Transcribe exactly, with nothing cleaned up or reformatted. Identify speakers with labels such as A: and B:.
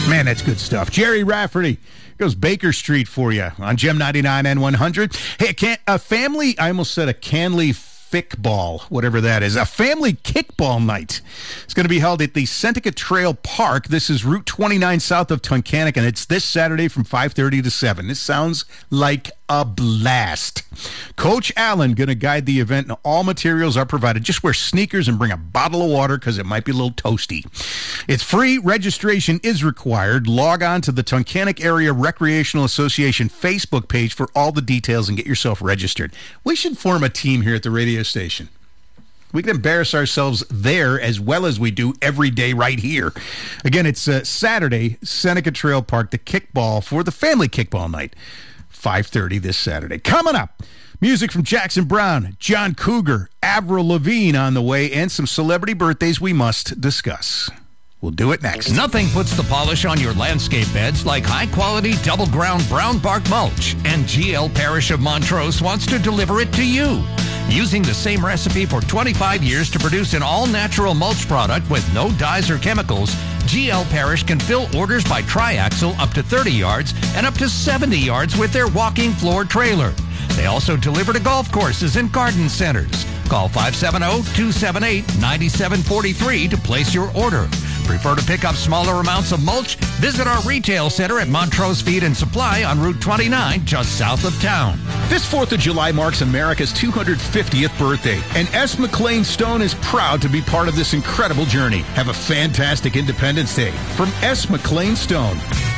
A: Man, that's good stuff. Jerry Rafferty goes Baker Street for you on Gem ninety-nine and one hundred. Hey, a, can, a family, I almost said a Canley Fickball, whatever that is, a family kickball night. It's going to be held at the Seneca Trail Park. This is Route twenty-nine south of Tunkhannock, and it's this Saturday from five thirty to seven. This sounds like a blast. Coach Allen going to guide the event, and all materials are provided. Just wear sneakers and bring a bottle of water because it might be a little toasty. It's free. Registration is required. Log on to the Tunkhannock Area Recreational Association Facebook page for all the details and get yourself registered. We should form a team here at the radio station. We can embarrass ourselves there as well as we do every day right here. Again, it's uh, Saturday, Seneca Trail Park, the kickball for the family kickball night. five thirty this Saturday. Coming up, music from Jackson Browne, John Cougar, Avril Lavigne on the way, and some celebrity birthdays we must discuss. We'll do it next.
B: Nothing puts the polish on your landscape beds like high-quality double-ground brown bark mulch, and G L Parrish of Montrose wants to deliver it to you. Using the same recipe for twenty-five years to produce an all-natural mulch product with no dyes or chemicals, G L Parrish can fill orders by triaxle up to thirty yards and up to seventy yards with their walking floor trailer. They also deliver to golf courses and garden centers. Call five seven zero, two seven eight, nine seven four three to place your order. Prefer to pick up smaller amounts of mulch? Visit our retail center at Montrose Feed and Supply on Route twenty-nine, just south of town.
A: This fourth of July marks America's two hundred fiftieth birthday, and S. McLean Stone is proud to be part of this incredible journey. Have a fantastic Independence Day from S. McLean Stone.